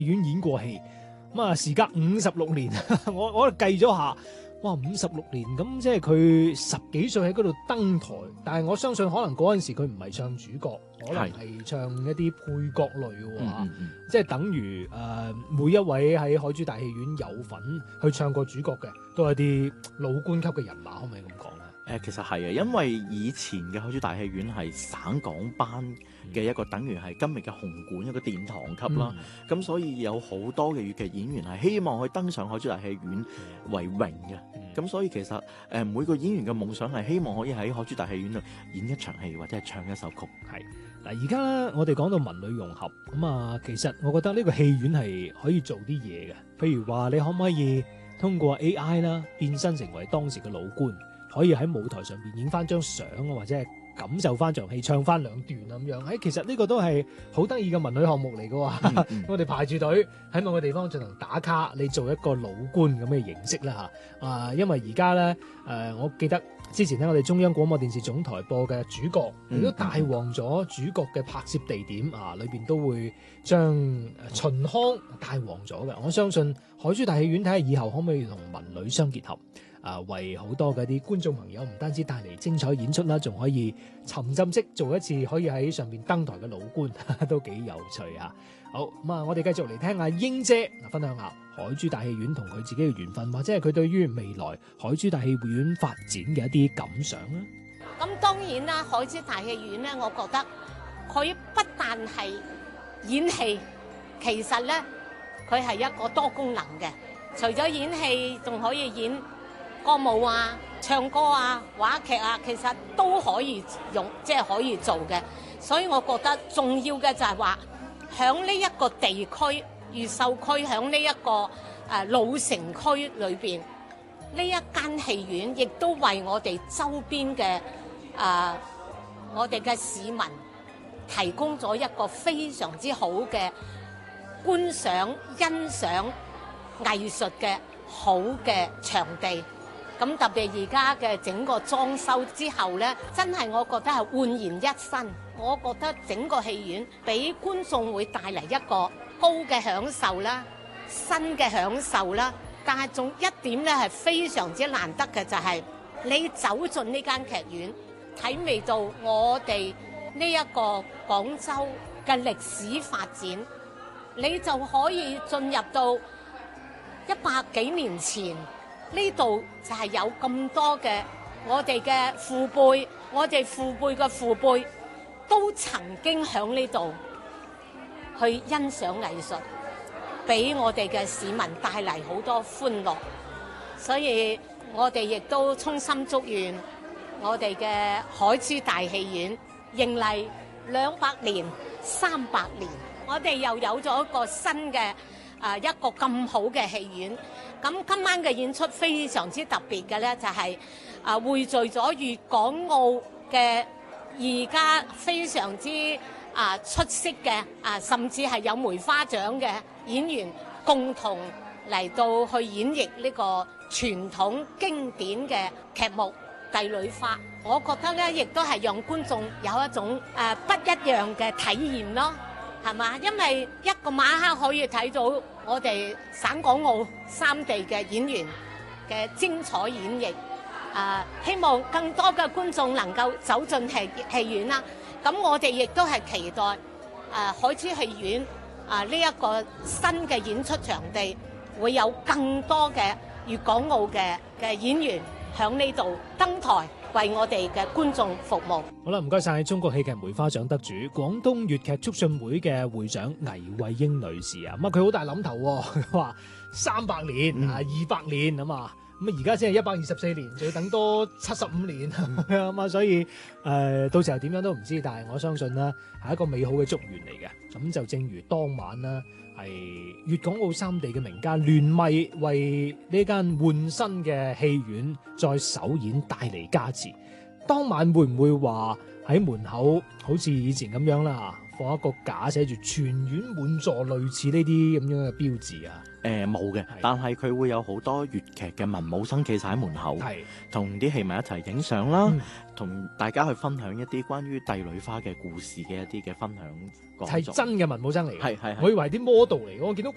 院演過戲，咁啊時隔56年，我計咗下，哇56年咁即係佢10幾歲喺嗰度登台，但係我相信可能嗰陣時佢唔係唱主角，可能係唱一啲配角類喎，即係等於每一位喺海珠大戲院有份去唱過主角嘅，都係啲老官級嘅人馬，可唔可以咁講咧？ 其實係嘅，因為以前嘅海珠大戲院係省港班嘅一個，等於係今日嘅紅館一個殿堂級啦。咁所以有好多嘅粵劇演員係希望去登上海珠大戲院為榮嘅。咁所以其實每個演員嘅夢想係希望可以喺海珠大戲院度演一場戲或者係唱一首曲。 係嗱，而家咧我哋講到文女融合咁啊，其實我覺得呢個戲院係可以做啲嘢嘅，譬如話你可唔可以通過 AI 啦變身成為當時嘅老官，可以喺舞台上邊影翻張相啊，或者係感受翻場戲，唱翻2段咁樣。其實呢個都係好得意嘅文女項目嚟嘅。我哋排住隊喺某個地方進行打卡，你做一個老官咁嘅形式啦嚇。因為而家咧我記得之前咧我哋中央廣播電視總台播嘅主角，亦都帶旺咗主角嘅拍攝地點啊，裏邊都會將秦腔帶旺咗嘅。我相信海珠大戲院睇下以後可唔可以同文女相結合。為好多嗰啲觀眾朋友唔單止帶嚟精彩演出啦，仲可以沉浸式做一次可以喺上面登台嘅老官，都幾有趣啊！好咁啊，我哋繼續嚟聽下英姐分享下海珠大戲院同佢自己嘅緣分，或者係佢對於未來海珠大戲院發展嘅一啲感想啦。 咁當然啦，海珠大戲院咧，我覺得佢不但係演戲，其實咧佢係一個多功能嘅，除咗演戲，仲可以演歌舞啊、唱歌啊、話劇啊，其實都可以用，即係可以做嘅。所以我覺得重要嘅就係話，響呢一個地區越秀區，響呢一個老城區裏邊，呢一間戲院亦都為我哋周邊嘅我哋嘅市民提供咗一個非常之好嘅觀賞、欣賞藝術嘅好嘅場地。咁特別而家嘅整個裝修之後呢，真係我覺得係煥然一新。我覺得整個戲院俾觀眾會帶嚟一個高嘅享受啦、新嘅享受啦。但係仲一點呢係非常之難得嘅，就係你走進呢間劇院，體味到我哋呢一個廣州嘅歷史發展，你就可以進入到100幾年前。呢度就係有咁多嘅我哋嘅父輩，我哋父輩嘅父輩都曾經喺呢度去欣賞藝術，俾我哋嘅市民帶嚟好多歡樂。所以我哋亦都衷心祝願我哋嘅海珠大戲院迎嚟200年、300年，我哋又有咗一個新嘅一個咁好嘅戲院。咁今晚嘅演出非常之特別嘅咧，就係匯聚咗粵港澳嘅而家非常之出色嘅甚至係有梅花獎嘅演員共同嚟到去演繹呢個傳統經典嘅劇目《帝女花》。我覺得咧，亦都係讓觀眾有一種不一樣嘅體驗咯。係嘛？因為一個晚黑可以睇到我哋省港澳3地嘅演員嘅精彩演繹。希望更多嘅觀眾能夠走進戲院啦。咁我哋亦都係期待海珠戲院呢一個新嘅演出場地會有更多嘅粵港澳嘅演員響呢度登台，為我哋嘅觀眾服務。 好啦，唔該晒中國戲劇梅花獎得主、廣東粵劇促進會嘅會長倪慧英女士啊。咁佢好大諗頭，佢話300年200年啊嘛。咁而家先係124年，仲要等多75年咁所以到時候點樣都唔知，但係我相信啦，係一個美好嘅祝願嚟嘅。咁就正如當晚啦，係粵港澳3地嘅名家聯袂為呢間換新嘅戲院再首演帶嚟加持。當晚會唔會話喺門口好似以前咁樣啦，放一個架寫住全院滿座類似呢啲咁樣嘅標誌啊？ 冇嘅，但係佢會有好多粵劇嘅文武生企晒喺門口，同啲戲迷一齊影相啦，同大家去分享一啲關於帝女花嘅故事嘅一啲嘅分享。 係真嘅文武生嚟嘅， 係， 我以為啲 model 嚟嘅，我見到